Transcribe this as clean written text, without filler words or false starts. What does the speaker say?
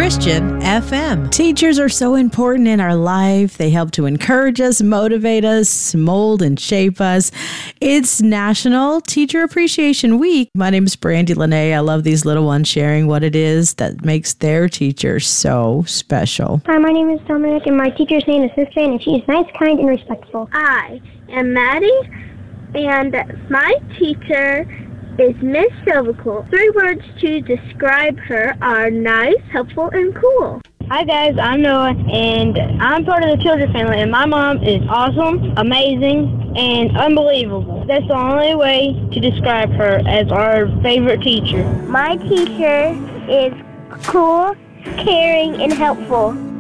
Christian FM. Teachers are so important in our life. They help to encourage us, motivate us, mold and shape us. It's National Teacher Appreciation Week. My name is Brandy Lene. I love these little ones sharing what it is that makes their teacher so special. Hi, my name is Dominic, and my teacher's name is Miss Fan, and she is nice, kind, and respectful. I am Maddie, and my teacher is Miss Silvercool. 3 words to describe her are nice, helpful, and cool. Hi guys, I'm Noah, and I'm part of the Children family, and my mom is awesome, amazing, and unbelievable. That's the only way to describe her as our favorite teacher. My teacher is cool, caring, and helpful.